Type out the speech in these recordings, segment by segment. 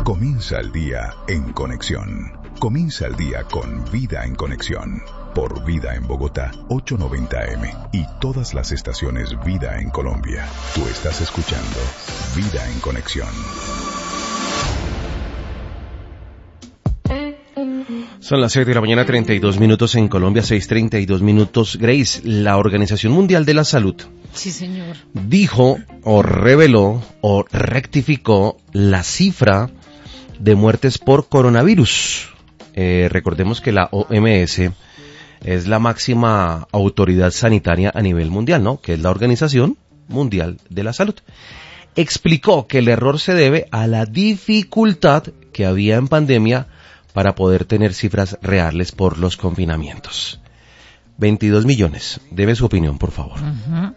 Comienza el día en conexión. Comienza el día con Vida en Conexión. Por Vida en Bogotá, 890M. Y todas las estaciones Vida en Colombia. Tú estás escuchando Vida en Conexión. Son las 6 de la mañana, 32 minutos en Colombia, 6:32 minutos. Grace, la Organización Mundial de la Salud. Sí, señor. Dijo o reveló o rectificó la cifra de muertes por coronavirus. Recordemos que la OMS es la máxima autoridad sanitaria a nivel mundial, ¿no? Que es la Organización Mundial de la Salud. Explicó que el error se debe a la dificultad que había en pandemia para poder tener cifras reales por los confinamientos. 22 millones. Deme su opinión, por favor. Uh-huh.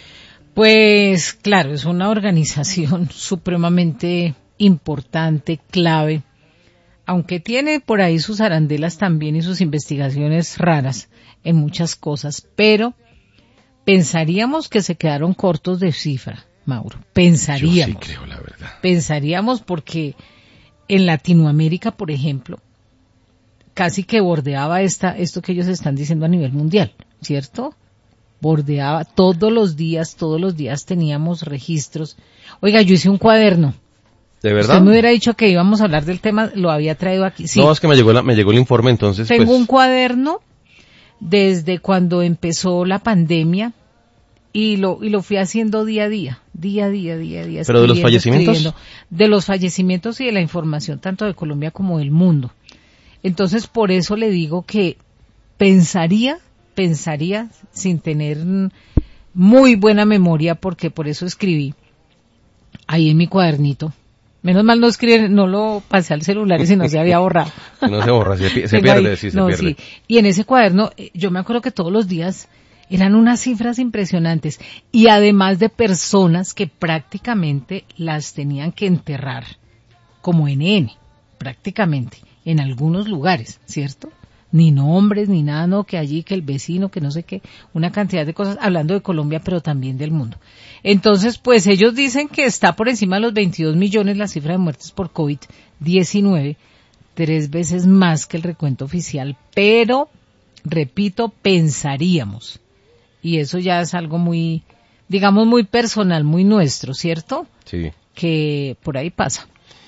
Pues, claro, es una organización supremamente importante, clave, aunque tiene por ahí sus arandelas también y sus investigaciones raras en muchas cosas, pero pensaríamos que se quedaron cortos de cifra, Mauro. Pensaríamos. Yo sí creo, la verdad. Pensaríamos porque en Latinoamérica, por ejemplo, casi que bordeaba esto que ellos están diciendo a nivel mundial, ¿cierto? Bordeaba todos los días teníamos registros. Oiga, yo hice un cuaderno. ¿De verdad? Usted me hubiera dicho que íbamos a hablar del tema, lo había traído aquí. Sí. No, es que me llegó el informe, entonces Tengo pues... un cuaderno desde cuando empezó la pandemia y lo fui haciendo día a día. ¿Pero de los fallecimientos? De los fallecimientos y de la información tanto de Colombia como del mundo. Entonces, por eso le digo que pensaría, sin tener muy buena memoria, porque por eso escribí ahí en mi cuadernito. Menos mal no lo pasé al celular y si no se había borrado. No se borra, se pierde, ahí, sí, se pierde. Sí. Y en ese cuaderno, yo me acuerdo que todos los días eran unas cifras impresionantes. Y además de personas que prácticamente las tenían que enterrar como NN, prácticamente, en algunos lugares, ¿cierto? Ni nombres, ni nada, no, que allí, que el vecino, que no sé qué, una cantidad de cosas, hablando de Colombia, pero también del mundo. Entonces, pues ellos dicen que está por encima de los 22 millones la cifra de muertes por COVID-19, 3 veces más que el recuento oficial, pero, repito, pensaríamos, y eso ya es algo muy, digamos, muy personal, muy nuestro, ¿cierto? Sí. Que por ahí pasa.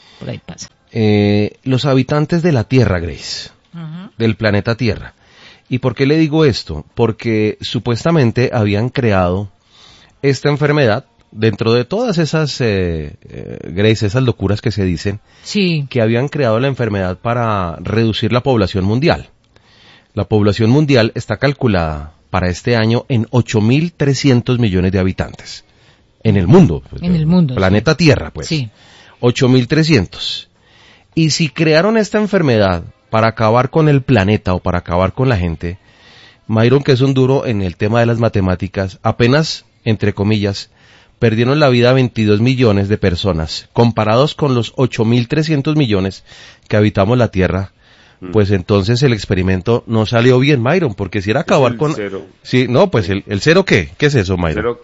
Los habitantes de la Tierra, Grace, del planeta Tierra. ¿Y por qué le digo esto? Porque supuestamente habían creado esta enfermedad dentro de todas esas, Grace, esas locuras que se dicen, sí, que habían creado la enfermedad para reducir la población mundial. La población mundial está calculada para este año en 8.300 millones de habitantes. En el mundo. Pues, en el mundo. Planeta sí. Tierra, pues. Sí. 8.300. Y si crearon esta enfermedad para acabar con el planeta o para acabar con la gente, Myron, que es un duro en el tema de las matemáticas, apenas, entre comillas, perdieron la vida 22 millones de personas, comparados con los 8.300 millones que habitamos la Tierra, pues entonces el experimento no salió bien, Myron, porque si era acabar con... Cero. Sí, no, pues el cero, ¿qué? ¿Qué es eso, Myron?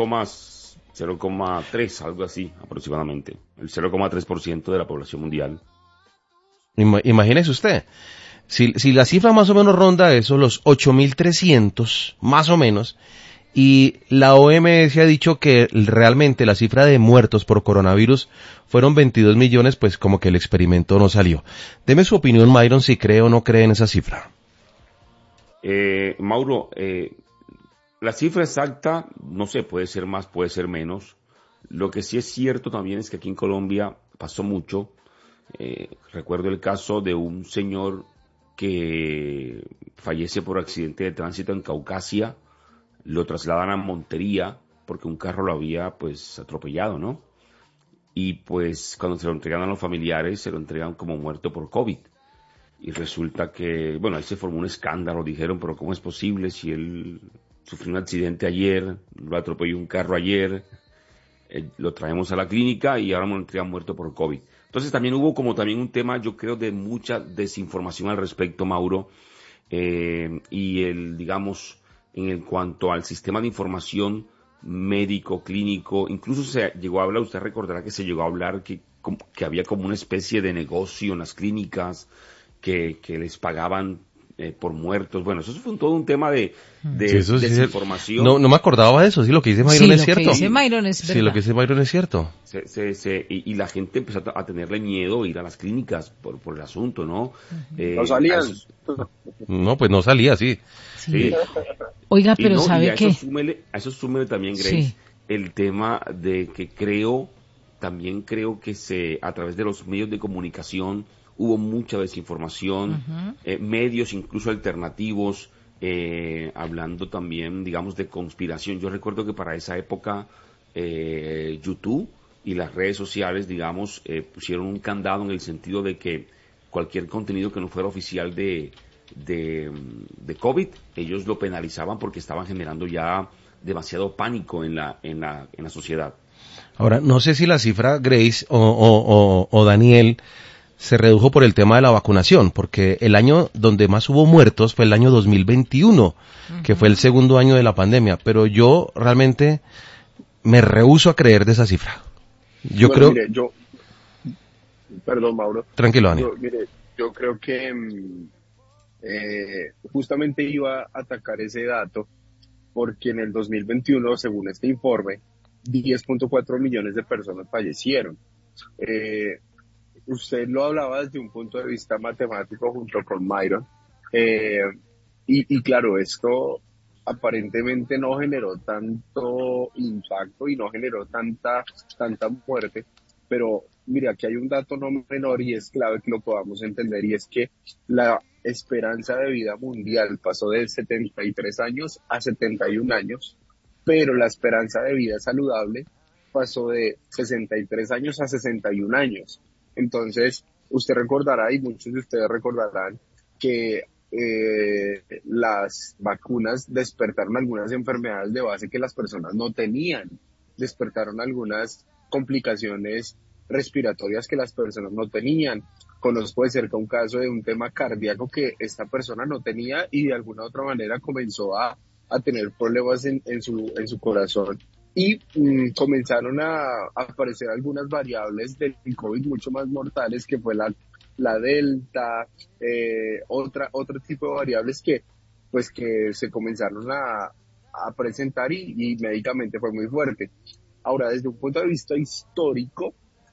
0,3, algo así, aproximadamente. El 0,3% de la población mundial. Imagínese usted, si la cifra más o menos ronda eso, los 8.300, más o menos, y la OMS ha dicho que realmente la cifra de muertos por coronavirus fueron 22 millones, pues como que el experimento no salió. Deme su opinión, Myron, si cree o no cree en esa cifra. Mauro, la cifra exacta, no sé, puede ser más, puede ser menos. Lo que sí es cierto también es que aquí en Colombia pasó mucho. Recuerdo el caso de un señor que fallece por accidente de tránsito en Caucasia, lo trasladan a Montería porque un carro lo había pues atropellado, ¿no? Y pues cuando se lo entregan a los familiares, se lo entregan como muerto por COVID. Y resulta que, bueno, ahí se formó un escándalo, dijeron, pero ¿cómo es posible si él sufrió un accidente ayer, lo atropelló un carro ayer, lo traemos a la clínica y ahora me lo entregan muerto por COVID? Entonces también hubo como también un tema, yo creo, de mucha desinformación al respecto, Mauro, y digamos, en cuanto al sistema de información médico, clínico, incluso se llegó a hablar, usted recordará que se llegó a hablar que había como una especie de negocio en las clínicas, que les pagaban por muertos. Bueno, eso fue todo un tema de desinformación. No me acordaba de eso, sí, lo que dice Mayron es cierto. Lo que dice Mayron es verdad. Sí, lo que dice Mayron es cierto. Y la gente empezó a tenerle miedo a ir a las clínicas por el asunto, ¿no? No salían. No, pues no salía, sí. Sí. Oiga, pero ¿sabe qué? A eso súmele también, Grace, Sí. el tema de que creo que a través de los medios de comunicación hubo mucha desinformación, medios incluso alternativos, hablando también, digamos, de conspiración. Yo recuerdo que para esa época YouTube y las redes sociales, digamos, pusieron un candado en el sentido de que cualquier contenido que no fuera oficial de COVID, ellos lo penalizaban porque estaban generando ya demasiado pánico en la sociedad. Ahora, no sé si la cifra, Grace o Daniel, se redujo por el tema de la vacunación, porque el año donde más hubo muertos fue el año 2021, que fue el segundo año de la pandemia, pero yo realmente me rehúso a creer de esa cifra. Perdón, Mauro. Tranquilo, Daniel. Yo creo que justamente iba a atacar ese dato, porque en el 2021, según este informe, 10.4 millones de personas fallecieron. Usted lo hablaba desde un punto de vista matemático junto con Mayron, y claro, esto aparentemente no generó tanto impacto y no generó tanta muerte, pero mira, aquí hay un dato no menor y es clave que lo podamos entender, y es que la esperanza de vida mundial pasó de 73 años a 71 años, pero la esperanza de vida saludable pasó de 63 años a 61 años. Entonces, usted recordará, y muchos de ustedes recordarán, que las vacunas despertaron algunas enfermedades de base que las personas no tenían, despertaron algunas complicaciones respiratorias que las personas no tenían. Conozco de cerca un caso de un tema cardíaco que esta persona no tenía y de alguna otra manera comenzó a tener problemas en su corazón. Y comenzaron a aparecer algunas variables del COVID mucho más mortales, que fue la delta, otro tipo de variables que se comenzaron a presentar y médicamente fue muy fuerte. Ahora, desde un punto de vista histórico,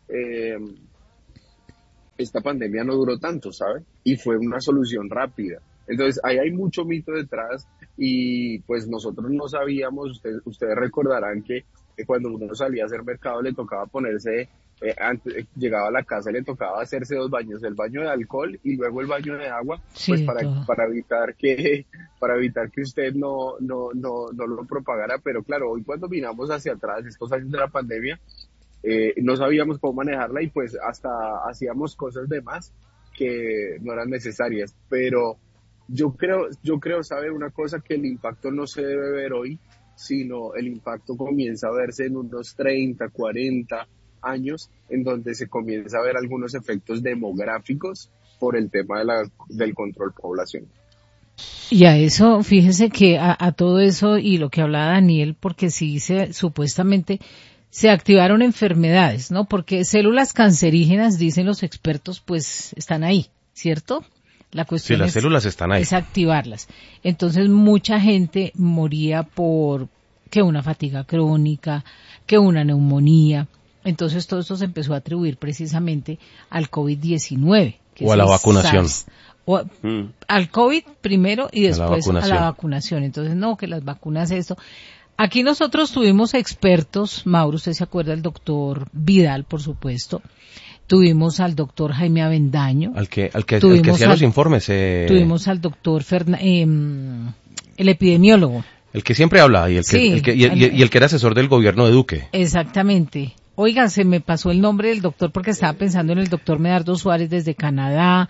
esta pandemia no duró tanto, ¿sabe? Y fue una solución rápida. Entonces, ahí hay mucho mito detrás y pues nosotros no sabíamos, ustedes recordarán que cuando uno salía a hacer mercado le tocaba ponerse, llegaba a la casa le tocaba hacerse 2 baños, el baño de alcohol y luego el baño de agua, sí, pues para evitar que usted no lo propagara. Pero claro, hoy cuando miramos hacia atrás, estos años de la pandemia, no sabíamos cómo manejarla y pues hasta hacíamos cosas de más que no eran necesarias. Pero yo creo, sabe una cosa, que el impacto no se debe ver hoy, sino el impacto comienza a verse en unos 30, 40 años, en donde se comienza a ver algunos efectos demográficos por el tema del control poblacional. Y a eso, fíjese que a todo eso y lo que hablaba Daniel, porque sí supuestamente se activaron enfermedades, ¿no? Porque células cancerígenas, dicen los expertos, pues están ahí, ¿cierto? La cuestión las células están ahí. Es activarlas. Entonces mucha gente moría por que una fatiga crónica, que una neumonía. Entonces todo esto se empezó a atribuir precisamente al COVID-19. O a la vacunación. Al COVID primero y después a la vacunación. Entonces no, que las vacunas esto. Aquí nosotros tuvimos expertos, Mauro, usted se acuerda, el doctor Vidal, por supuesto. Tuvimos al doctor Jaime Avendaño. Al que hacía los informes. Tuvimos al doctor el epidemiólogo. El que siempre habla y el que era asesor del gobierno de Duque. Exactamente. Oiga, se me pasó el nombre del doctor porque estaba pensando en el doctor Medardo Suárez desde Canadá.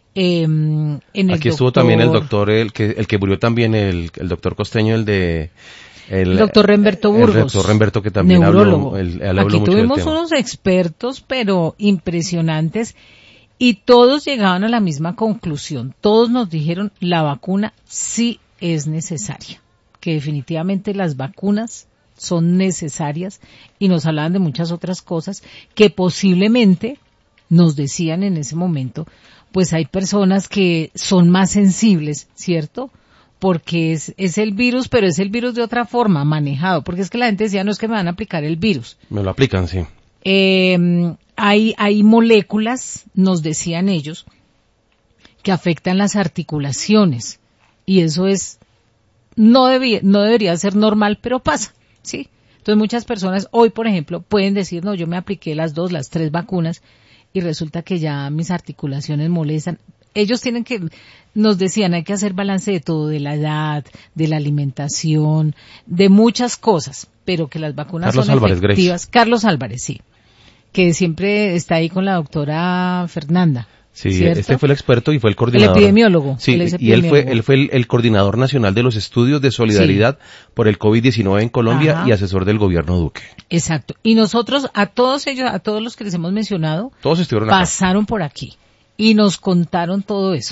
Aquí estuvo también el doctor, el que murió también, el doctor costeño, el doctor Remberto Burgos. El doctor Remberto, que también neurólogo. habló Aquí mucho tuvimos del tema. unos expertos, pero impresionantes, y todos llegaban a la misma conclusión. Todos nos dijeron, la vacuna sí es necesaria, que definitivamente las vacunas son necesarias, y nos hablaban de muchas otras cosas que posiblemente nos decían en ese momento, pues hay personas que son más sensibles, ¿cierto? Porque es el virus, pero es el virus de otra forma, manejado, porque es que la gente decía, no es que me van a aplicar el virus. Me lo aplican, sí. Hay moléculas, nos decían ellos, que afectan las articulaciones, y eso no debería ser normal, pero pasa, ¿sí? Entonces muchas personas hoy, por ejemplo, pueden decir, no, yo me apliqué las 2, las 3 vacunas, y resulta que ya mis articulaciones molestan. Ellos nos decían, hay que hacer balance de todo, de la edad, de la alimentación, de muchas cosas, pero que las vacunas son efectivas. Grace. Carlos Álvarez, sí, que siempre está ahí con la doctora Fernanda. Sí, ¿cierto? este fue el experto y fue el coordinador. El epidemiólogo. Sí, y él fue el coordinador nacional de los estudios de solidaridad por el COVID-19 en Colombia. Ajá. Y asesor del gobierno Duque. Exacto. Y nosotros, a todos ellos, a todos los que les hemos mencionado, todos estuvieron pasaron por aquí y nos contaron todo eso.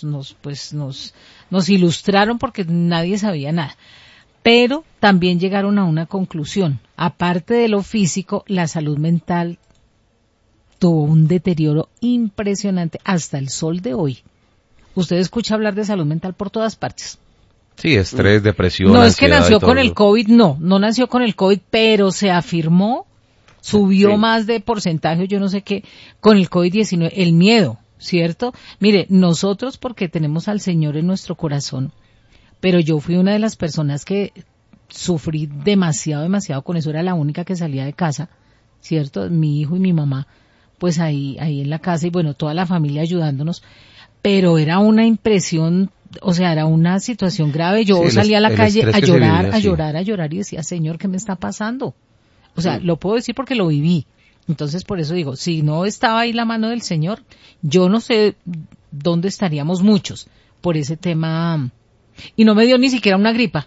Nos ilustraron porque nadie sabía nada. Pero también llegaron a una conclusión. Aparte de lo físico, la salud mental tuvo un deterioro impresionante hasta el sol de hoy. Usted escucha hablar de salud mental por todas partes. Sí, estrés, depresión, no es que nació con el COVID, no nació con el COVID, pero se afirmó, subió sí. Más de porcentaje, yo no sé qué, con el COVID-19, el miedo, ¿cierto? Mire, nosotros porque tenemos al Señor en nuestro corazón, pero yo fui una de las personas que sufrí demasiado con eso, era la única que salía de casa, ¿cierto? Mi hijo y mi mamá, pues ahí en la casa y bueno, toda la familia ayudándonos, pero era una impresión, o sea, era una situación grave. Yo salía a la calle a llorar y decía, Señor, ¿qué me está pasando? O sea, lo puedo decir porque lo viví. Entonces, por eso digo, si no estaba ahí la mano del Señor, yo no sé dónde estaríamos muchos por ese tema. Y no me dio ni siquiera una gripa,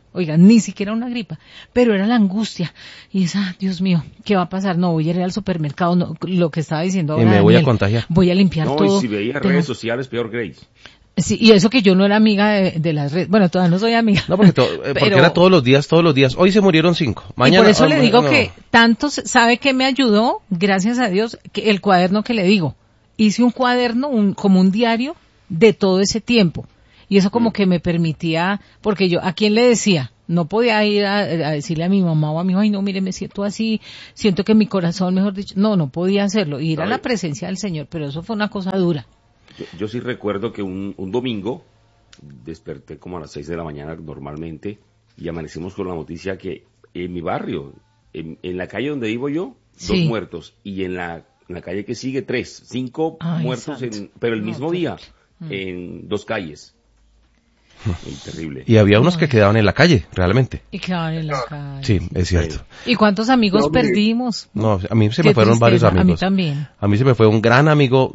pero era la angustia. Y Dios mío, ¿qué va a pasar? No, voy a ir al supermercado, no, lo que estaba diciendo ahora. Y me voy a contagiar. Voy a limpiar todo. Y si veía redes sociales, peor, Grace. Sí, y eso que yo no era amiga de las redes. Bueno, todavía no soy amiga. No, porque era todos los días. Hoy se murieron 5. Mañana. Y por eso le digo que tantos, ¿sabe qué me ayudó? Gracias a Dios, que el cuaderno que le digo. Hice un cuaderno, como un diario de todo ese tiempo. Y eso como que me permitía, porque yo, ¿a quién le decía? No podía ir a decirle a mi mamá o a mi hijo, ay no, mire, me siento así, siento que mi corazón, mejor dicho, no podía hacerlo, ir a la presencia del Señor, pero eso fue una cosa dura. Yo sí recuerdo que un domingo desperté como a las 6 de la mañana normalmente y amanecimos con la noticia que en mi barrio, en la calle donde vivo yo, 2 muertos y en la calle que sigue 5 muertos, pero el mismo día, en 2 calles. Terrible. Y había unos que quedaban en la calle, realmente. Y quedaban en la calle. Sí, es cierto. ¿Y cuántos amigos perdimos? No, a mí se me fueron varios amigos. A mí también. A mí se me fue un gran amigo,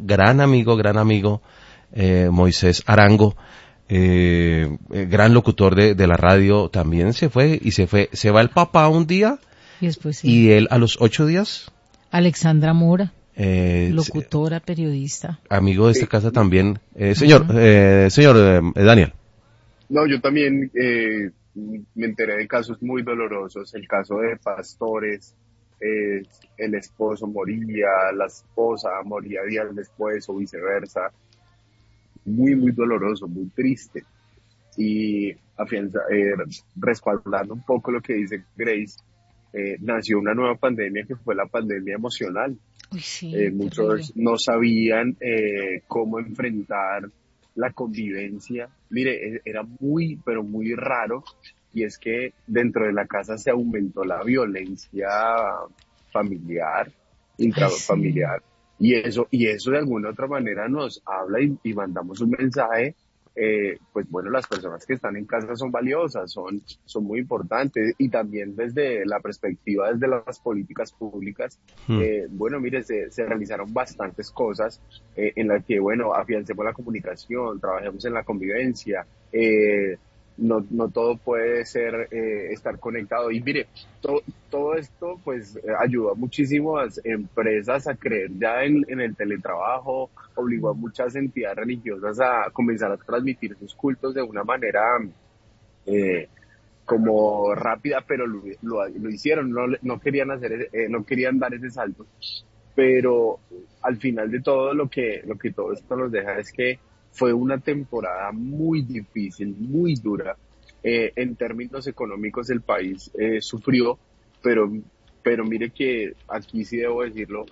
Moisés Arango, gran locutor de la radio, también se fue. Se va el papá un día. Y después sí. Y él a los 8 días. Alexandra Mora. Locutora, periodista. Amigo de esta casa también. Señor Daniel. No, yo también me enteré de casos muy dolorosos. El caso de pastores, el esposo moría, la esposa moría días después o viceversa. Muy, muy doloroso, muy triste. Y respaldando un poco lo que dice Grace, nació una nueva pandemia que fue la pandemia emocional. Uy, sí, muchos no sabían cómo enfrentar la convivencia. Mire, era muy, pero muy raro, y es que dentro de la casa se aumentó la violencia familiar, intrafamiliar, sí. y eso de alguna otra manera nos habla y mandamos un mensaje. Pues bueno, las personas que están en casa son valiosas, son muy importantes, y también desde la perspectiva, desde las políticas públicas, bueno, mire, se realizaron bastantes cosas en las que, bueno, afiancemos la comunicación, trabajemos en la convivencia, no todo puede ser estar conectado, y mire, todo esto pues ayudó muchísimo a las empresas a creer ya en el teletrabajo, obligó a muchas entidades religiosas a comenzar a transmitir sus cultos de una manera como rápida, pero lo hicieron, no querían no querían dar ese salto. Pero al final de todo, lo que todo esto nos deja es que fue una temporada muy difícil, muy dura. En términos económicos el país sufrió, pero mire que aquí sí debo decirlo,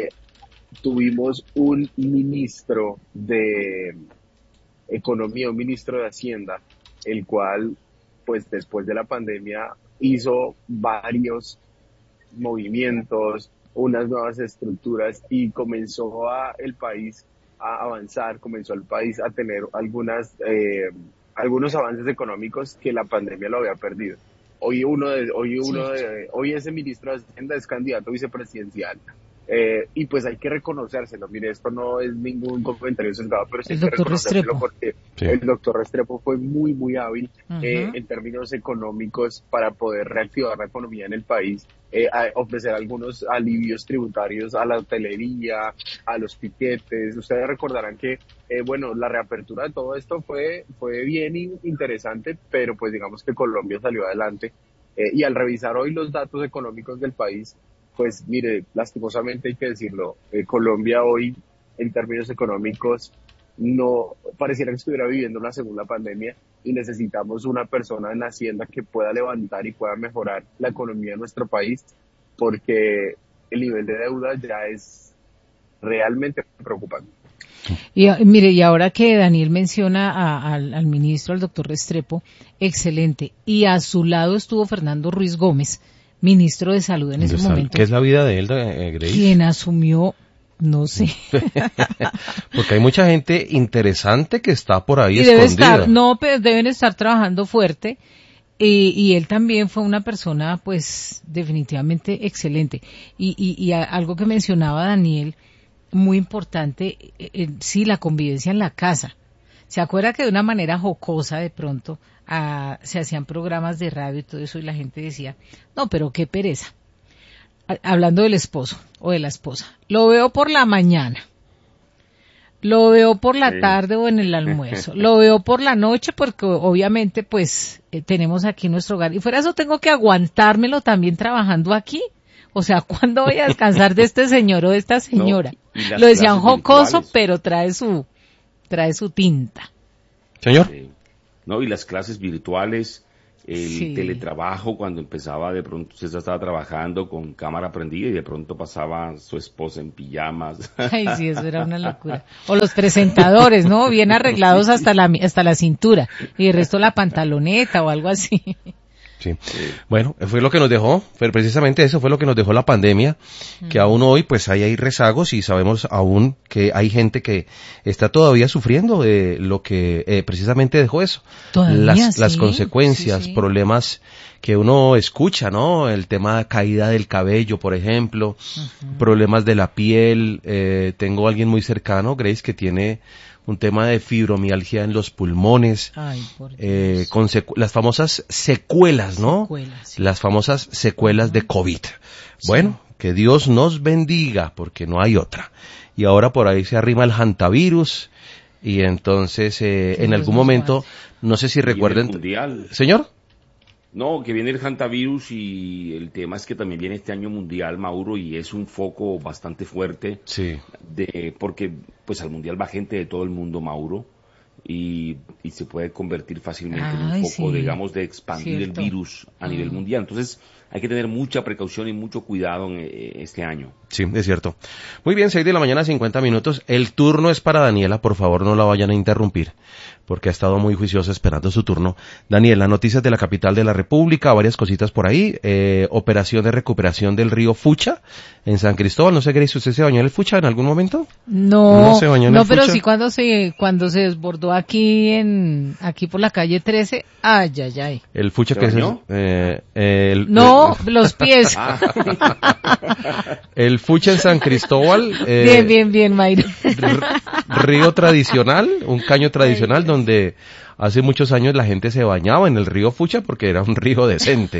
tuvimos un ministro de Economía, un ministro de Hacienda, el cual, pues después de la pandemia, hizo varios movimientos, unas nuevas estructuras y comenzó el país a avanzar, comenzó el país a tener algunos avances económicos que la pandemia lo había perdido. Hoy ese ministro de Hacienda es candidato vicepresidencial. Y pues hay que reconocérselo. Mire, esto no es ningún comentario sesgado, pero sí hay que reconocérselo porque el doctor Restrepo fue muy, muy hábil en términos económicos para poder reactivar la economía en el país, a ofrecer algunos alivios tributarios a la hotelería, a los piquetes. Ustedes recordarán que, la reapertura de todo esto fue bien interesante, pero pues digamos que Colombia salió adelante. Y al revisar hoy los datos económicos del país, pues mire, lastimosamente hay que decirlo, Colombia hoy en términos económicos no pareciera que estuviera viviendo una segunda pandemia y necesitamos una persona en la Hacienda que pueda levantar y pueda mejorar la economía de nuestro país, porque el nivel de deuda ya es realmente preocupante. Y mire, y ahora que Daniel menciona al ministro, al doctor Restrepo, excelente, y a su lado estuvo Fernando Ruiz Gómez, ministro de Salud en ese momento. ¿Qué es la vida de él, Grace? Quien asumió, no sé. Porque hay mucha gente interesante que está por ahí y escondida. Deben estar trabajando fuerte. Y él también fue una persona, pues, definitivamente excelente. Y algo que mencionaba Daniel, muy importante, sí, la convivencia en la casa. ¿Se acuerda que de una manera jocosa de pronto se hacían programas de radio y todo eso y la gente decía, no, pero qué pereza? Hablando del esposo o de la esposa. Lo veo por la mañana. Lo veo por la tarde o en el almuerzo. Lo veo por la noche porque obviamente pues tenemos aquí nuestro hogar. Y fuera de eso tengo que aguantármelo también trabajando aquí. O sea, ¿cuándo voy a descansar de este señor o de esta señora? No, lo decían jocoso, pero trae su tinta. Señor. No, y las clases virtuales, el teletrabajo, cuando empezaba, de pronto usted estaba trabajando con cámara prendida y de pronto pasaba su esposa en pijamas. Ay, sí, eso era una locura. O los presentadores, ¿no? Bien arreglados hasta la cintura y el resto la pantaloneta o algo así. Sí. Bueno, fue lo que nos dejó, precisamente eso fue lo que nos dejó la pandemia, que aún hoy pues hay rezagos y sabemos aún que hay gente que está todavía sufriendo de lo que precisamente dejó eso. Las consecuencias, problemas que uno escucha, ¿no? El tema de caída del cabello, por ejemplo, problemas de la piel. Tengo a alguien muy cercano, Grace, que tiene un tema de fibromialgia en los pulmones. Ay, por Dios. Con las famosas secuelas, ¿no? Sí. Las famosas secuelas de COVID. Bueno, que Dios nos bendiga, porque no hay otra. Y ahora por ahí se arrima el hantavirus, y entonces en algún momento, no sé si recuerden... ¿Señor? No, que viene el hantavirus y el tema es que también viene este año mundial, Mauro, y es un foco bastante fuerte. Sí. Porque pues al mundial va gente de todo el mundo, Mauro, y se puede convertir fácilmente en un foco, digamos, de expandir el virus a nivel mundial. Entonces hay que tener mucha precaución y mucho cuidado en este año. Sí, es cierto. Muy bien, 6:50 a.m. El turno es para Daniela, por favor no la vayan a interrumpir, porque ha estado muy juiciosa esperando su turno. Daniela, noticias de la capital de la República, varias cositas por ahí. Operación de recuperación del río Fucha en San Cristóbal. No sé, Grace, ¿usted se bañó en el Fucha en algún momento? No se bañó en el pero Fucha. Sí cuando se desbordó aquí por la calle 13. Ay. El Fucha que bañó? Los pies. El Fucha en San Cristóbal. Bien, Mayra. Río tradicional, un caño tradicional donde hace muchos años la gente se bañaba en el río Fucha porque era un río decente.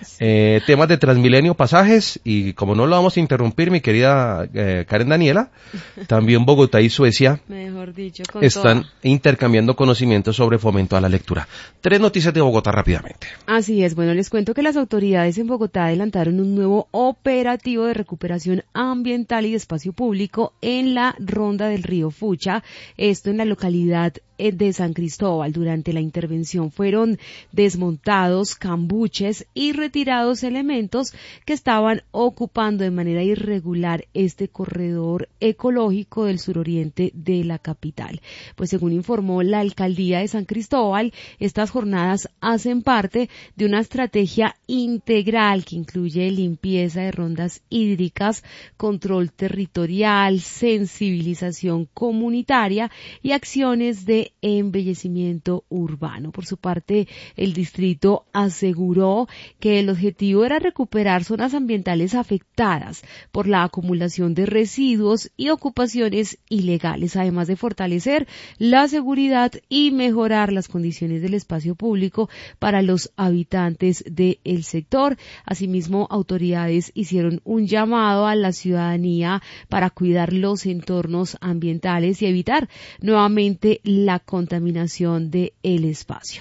Temas de Transmilenio, pasajes, y como no lo vamos a interrumpir, mi querida Karen Daniela, también Bogotá y Suecia Mejor dicho, están intercambiando conocimientos sobre fomento a la lectura. 3 noticias de Bogotá rápidamente. Así es, bueno, les cuento que las autoridades en Bogotá adelantaron un nuevo operativo de recuperación ambiental y de espacio público en la ronda del río Fucha, esto en la localidad de San Cristóbal. Durante la intervención fueron desmontados cambuches y retirados elementos que estaban ocupando de manera irregular este corredor ecológico del suroriente de la capital. Pues según informó la alcaldía de San Cristóbal, estas jornadas hacen parte de una estrategia integral que incluye limpieza de rondas hídricas, control territorial, sensibilización comunitaria y acciones de embellecimiento urbano. Por su parte, el distrito aseguró que el objetivo era recuperar zonas ambientales afectadas por la acumulación de residuos y ocupaciones ilegales, además de fortalecer la seguridad y mejorar las condiciones del espacio público para los habitantes del sector. Asimismo, autoridades hicieron un llamado a la ciudadanía para cuidar los entornos ambientales y evitar nuevamente la contaminación del espacio.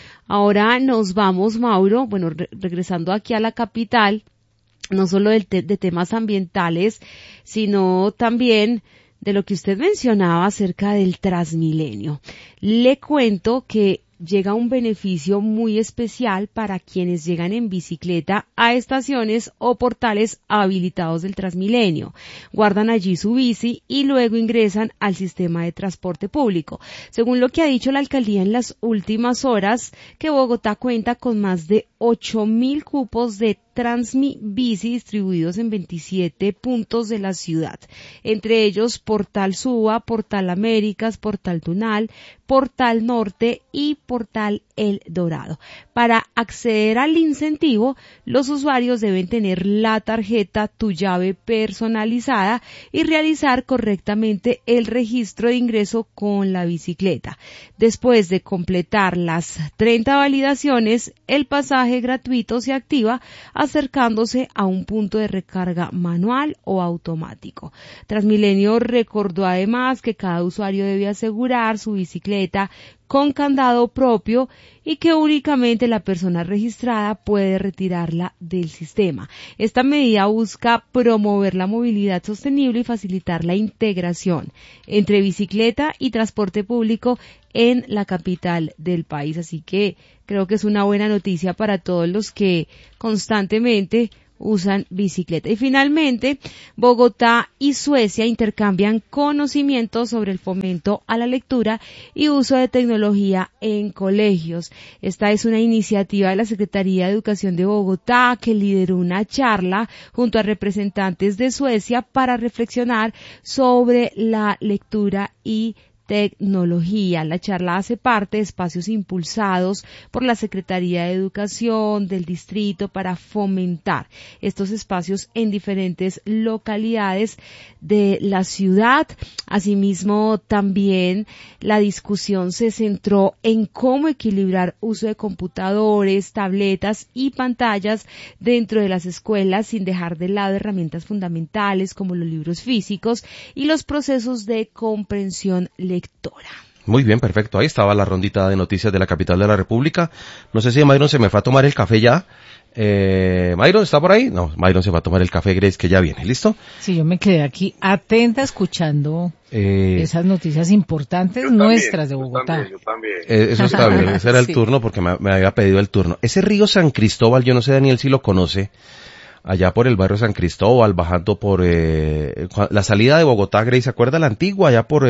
Ahora nos vamos, Mauro, bueno, regresando aquí a la capital, no solo de temas ambientales, sino también de lo que usted mencionaba acerca del Transmilenio. Le cuento que llega un beneficio muy especial para quienes llegan en bicicleta a estaciones o portales habilitados del Transmilenio. Guardan allí su bici y luego ingresan al sistema de transporte público. Según lo que ha dicho la alcaldía en las últimas horas, que Bogotá cuenta con más de 8.000 cupos de Transmibici distribuidos en 27 puntos de la ciudad, entre ellos Portal Suba, Portal Américas, Portal Tunal, Portal Norte y Portal El Dorado. Para acceder al incentivo, los usuarios deben tener la tarjeta Tu Llave personalizada y realizar correctamente el registro de ingreso con la bicicleta. Después de completar las 30 validaciones, el pasaje gratuito se activa acercándose a un punto de recarga manual o automático. Transmilenio recordó además que cada usuario debe asegurar su bicicleta con candado propio y que únicamente la persona registrada puede retirarla del sistema. Esta medida busca promover la movilidad sostenible y facilitar la integración entre bicicleta y transporte público en la capital del país. Así que creo que es una buena noticia para todos los que constantemente usan bicicleta. Y finalmente, Bogotá y Suecia intercambian conocimientos sobre el fomento a la lectura y uso de tecnología en colegios. Esta es una iniciativa de la Secretaría de Educación de Bogotá que lideró una charla junto a representantes de Suecia para reflexionar sobre la lectura y tecnología. La charla hace parte de espacios impulsados por la Secretaría de Educación del distrito para fomentar estos espacios en diferentes localidades de la ciudad. Asimismo, también la discusión se centró en cómo equilibrar uso de computadores, tabletas y pantallas dentro de las escuelas sin dejar de lado herramientas fundamentales como los libros físicos y los procesos de comprensión lectora. Muy bien, perfecto. Ahí estaba la rondita de noticias de la capital de la República. No sé si Mayron se me fue a tomar el café ya. ¿Mayron está por ahí? No, Mayron se va a tomar el café, Grace, que ya viene. ¿Listo? Sí, yo me quedé aquí atenta escuchando esas noticias importantes nuestras de Bogotá. Yo también. Eso está bien, ese era el Sí. turno porque me había pedido el turno. Ese río San Cristóbal, yo no sé, Daniel, si lo conoce. Allá por el barrio San Cristóbal, bajando por la salida de Bogotá, Grace, ¿se acuerda la antigua? Allá por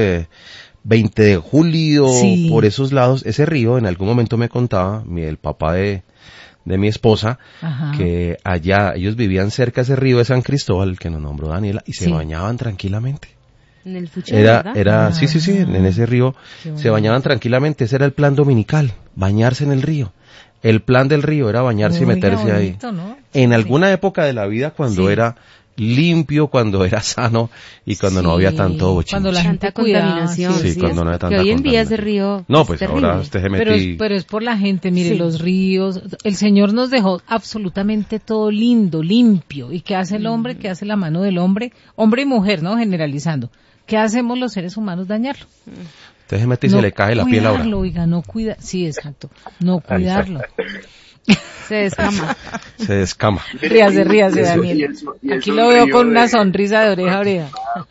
20 de julio, Sí. por esos lados. Ese río, en algún momento me contaba el papá de mi esposa, Ajá. que allá ellos vivían cerca de ese río de San Cristóbal, que nos nombró Daniela, y se Sí. bañaban tranquilamente. En el Fucha, ¿verdad? Sí, en ese río Qué se bonito. bañaban tranquilamente. Ese era el plan dominical, bañarse en el río. El plan del río era bañarse y Oiga, meterse ahí. bonito, ¿no? En Sí. alguna época de la vida, cuando Sí. era limpio cuando era sano y cuando no había tanto bochinche. Cuando la gente Tanta cuidaba, contaminación. Sí, cuando no había tanta que hoy en día ese contaminación. río No, es pues terrible. ahora usted se pero mete es por la gente, mire, Sí. los ríos, el Señor nos dejó absolutamente todo lindo, limpio. ¿Y qué hace el hombre? ¿Qué hace la mano del hombre? Hombre y mujer, ¿no? Generalizando. ¿Qué hacemos los seres humanos? Dañarlo. usted se mete y se le cae la piel ahora. Cuidarlo, oiga, no cuida, sí, exacto, no cuidarlo. Se descama. Se descama. Ríase, Y Daniel. es Aquí un lo veo río con una de- sonrisa de oreja a oreja.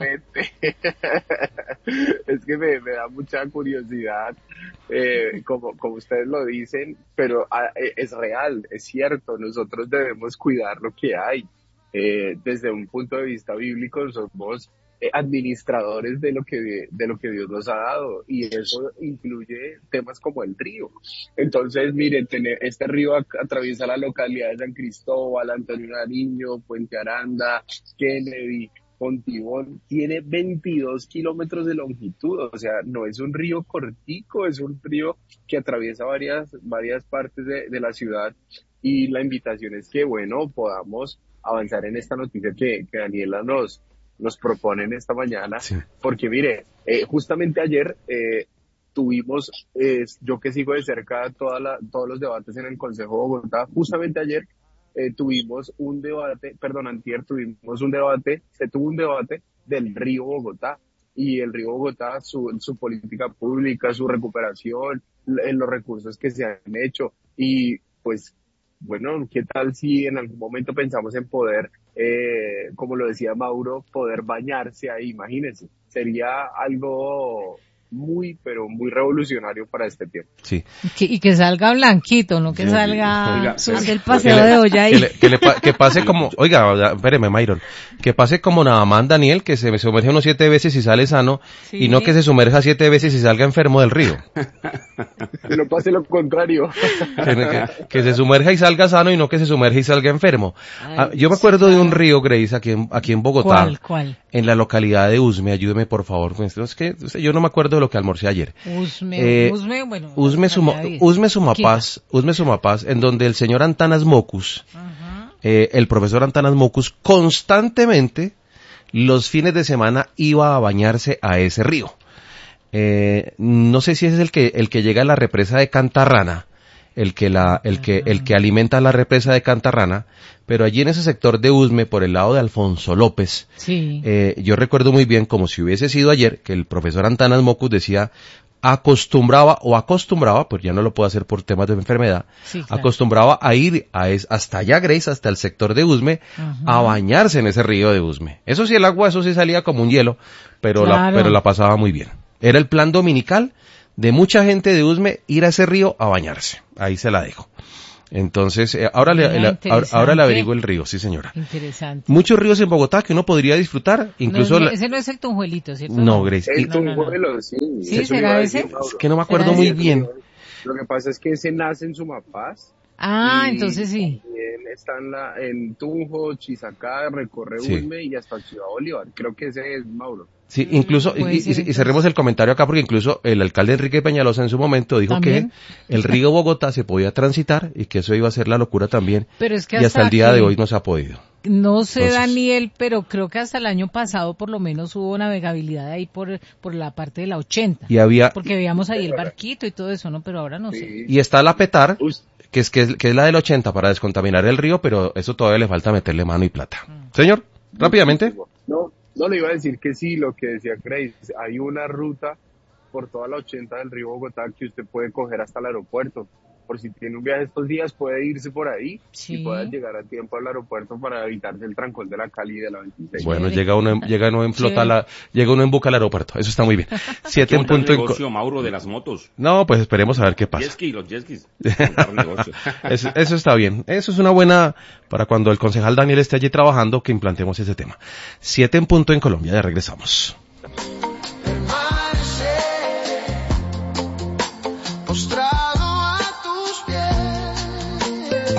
Es que me da mucha curiosidad, como ustedes lo dicen, pero es real, es cierto, nosotros debemos cuidar lo que hay. Desde un punto de vista bíblico somos administradores de lo que Dios nos ha dado, y eso incluye temas como el río. Entonces, miren, este río atraviesa la localidad de San Cristóbal, Antonio Nariño, Puente Aranda, Kennedy, Pontibón, tiene 22 kilómetros de longitud, o sea, no es un río cortico, es un río que atraviesa varias partes de la ciudad, y la invitación es que, bueno, podamos avanzar en esta noticia que Daniela nos propone en esta mañana, Sí. porque mire, justamente ayer tuvimos, yo que sigo de cerca todos los debates en el Consejo de Bogotá, justamente ayer tuvimos un debate, antier se tuvo un debate del río Bogotá, y el río Bogotá, su política pública, su recuperación, los recursos que se han hecho, y pues, bueno, ¿qué tal si en algún momento pensamos en poder, como lo decía Mauro, poder bañarse ahí? Imagínense, sería algo muy, pero muy revolucionario para este tiempo. Sí. Y que salga blanquito, no que Sí, salga oiga, sucio. Hace el paseo de olla ahí. Que pase como, oiga, espéreme, Myron, que pase como nada más Daniel, que se sumerge unos 7 veces y sale sano, Sí. y no que se sumerja 7 veces y salga enfermo del río. No pase lo contrario. Que se sumerja y salga sano y no que se sumerja y salga enfermo. Yo me acuerdo de un río, Grace, aquí en Bogotá, ¿Cuál? en la localidad de Usme. Ayúdeme, por favor. Es que yo no me acuerdo de lo que almorcé ayer. Bueno. Usme Sumapaz, en donde el señor Antanas Mocus, el profesor Antanas Mocus, constantemente los fines de semana iba a bañarse a ese río. No sé si ese es el que llega a la represa de Cantarrana, el que alimenta la represa de Cantarrana, pero allí en ese sector de Usme, por el lado de Alfonso López, Sí. yo recuerdo muy bien, como si hubiese sido ayer, que el profesor Antanas Mocus decía, acostumbraba, pues ya no lo puedo hacer por temas de enfermedad, Sí, claro. acostumbraba a ir hasta allá, Grace, hasta el sector de Usme, a bañarse en ese río de Usme. Eso sí, el agua, eso sí salía como un hielo, pero Claro. la pasaba muy bien. Era el plan dominical de mucha gente de Usme ir a ese río a bañarse. Ahí se la dejo. Entonces, ahora le averiguo el río, sí señora. Interesante. Muchos ríos en Bogotá que uno podría disfrutar, incluso... Ese no es el Tunjuelito, ¿cierto? No, Grace, El No, no, no. Tunjuelo, sí. ¿Sí? Eso ¿Será iba a ese? decir, Mauro. es que no me acuerdo ¿Será muy ese? bien. Lo que pasa es que ese nace en Sumapaz. Ah, y entonces sí. También está en Tunjo, Chisacá, recorre Sí. Usme y hasta Ciudad Bolívar. Creo que ese es Mauro. Sí, incluso, puede ser, y entonces. cerremos el comentario acá porque incluso el alcalde Enrique Peñalosa en su momento dijo ¿También? que el río Bogotá se podía transitar y que eso iba a ser la locura también. Pero es que Y hasta el día que- de hoy no se ha podido. No sé, Entonces- Daniel, pero creo que hasta el año pasado por lo menos hubo navegabilidad ahí por la parte de la 80. Y había, Porque veíamos ahí el barquito y todo eso, ¿no? Pero ahora no sé. y está la Petar, Us- que es la del 80 para descontaminar el río, pero eso todavía le falta meterle mano y plata. Señor, rápidamente. No le iba a decir que sí, lo que decía Grace. Hay una ruta por toda la 80 del río Bogotá que usted puede coger hasta el aeropuerto. Por si tiene un viaje estos días, puede irse por ahí Sí. y pueda llegar a tiempo al aeropuerto para evitarse el trancón de la Cali y de la 26. Bueno, Chévere. llega uno en flota, Chévere. llega uno en buca al aeropuerto. Eso está muy bien. 7 Qué en montar punto en... negocio, Mauro, de las motos. No, pues esperemos a ver qué pasa. Los jet skis. Montar negocio. Eso está bien. Eso es una buena, para cuando el concejal Daniel esté allí trabajando, que implantemos ese tema. 7 en punto en Colombia, ya regresamos. Postrado a tus pies.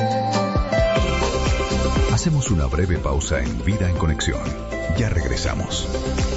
Hacemos una breve pausa en Vida en Conexión. Ya regresamos.